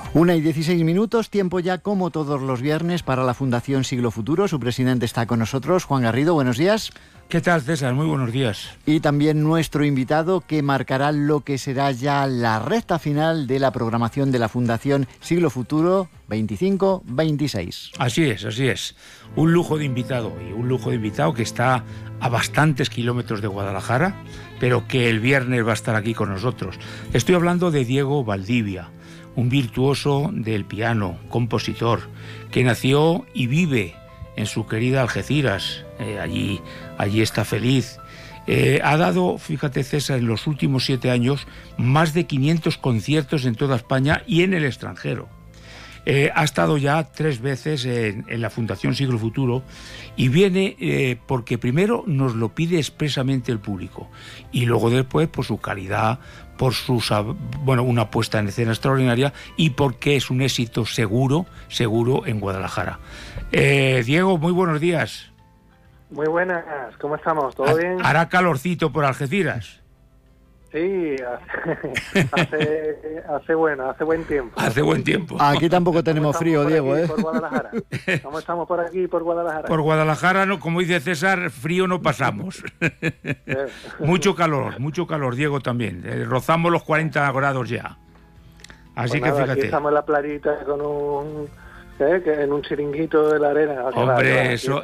1:16, tiempo ya como todos los viernes para la Fundación Siglo Futuro. Su presidente está con nosotros, Juan Garrido, buenos días. ¿Qué tal, César? Muy buenos días. Y también nuestro invitado que marcará lo que será ya la recta final de la programación de la Fundación Siglo Futuro 25-26. Así es. Un lujo de invitado, y un lujo de invitado que está a bastantes kilómetros de Guadalajara, pero que el viernes va a estar aquí con nosotros. Estoy hablando de Diego Valdivia, un virtuoso del piano, compositor, que nació y vive en su querida Algeciras. Allí está feliz. Ha dado, fíjate, César, en los últimos 7 años más de 500 conciertos en toda España y en el extranjero. Ha estado ya 3 veces en la Fundación Siglo Futuro y viene porque primero nos lo pide expresamente el público y luego después por su calidad, por una puesta en escena extraordinaria y porque es un éxito seguro en Guadalajara. Diego, muy buenos días. Muy buenas, ¿cómo estamos? ¿Todo bien? ¿Hará calorcito por Algeciras? Sí, hace buen tiempo. Hace buen tiempo. Aquí tampoco tenemos frío, Diego, ¿eh? Por Guadalajara. ¿Cómo estamos por aquí, por Guadalajara? Por Guadalajara, no, como dice César, frío no pasamos. Mucho calor, Diego, también. Rozamos los 40 grados ya. Así pues que nada, fíjate. Aquí estamos en la playita con que en un chiringuito de la arena. Hombre, eso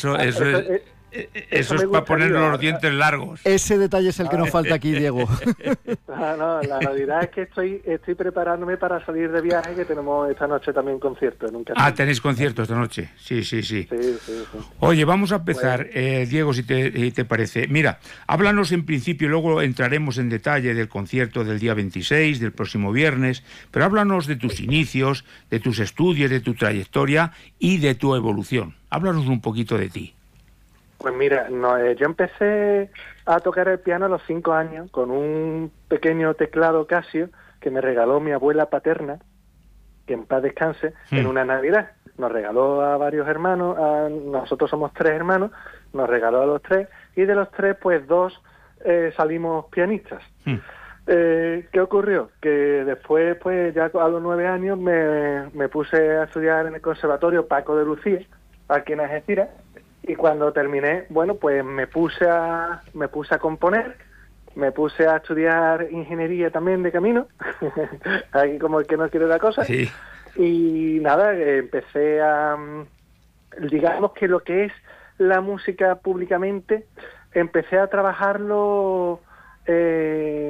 es para poner los dientes largos. Ese detalle es el que nos falta aquí, Diego. No, la realidad es que estoy preparándome para salir de viaje, que tenemos esta noche también concierto en un casino. ¿Tenéis concierto esta noche? Sí. Sí. Oye, vamos a empezar, Diego, si te parece. Mira, háblanos en principio, luego entraremos en detalle del concierto del día 26, del próximo viernes, pero háblanos de tus inicios, de tus estudios, de tu trayectoria y de tu evolución. Háblanos un poquito de ti. Pues mira, yo empecé a tocar el piano a los 5 años con un pequeño teclado Casio que me regaló mi abuela paterna, que en paz descanse, en una Navidad. Nos regaló a varios hermanos, nosotros somos 3 hermanos, nos regaló a los 3 y de los 3 pues 2 salimos pianistas. ¿Qué ocurrió? Que después pues ya a los 9 años me puse a estudiar en el Conservatorio Paco de Lucía, aquí en Algeciras. Y cuando terminé, bueno, pues me puse a componer, me puse a estudiar ingeniería también de camino, aquí como el que no quiere la cosa. Sí. Y nada, empecé digamos que lo que es la música públicamente, empecé a trabajarlo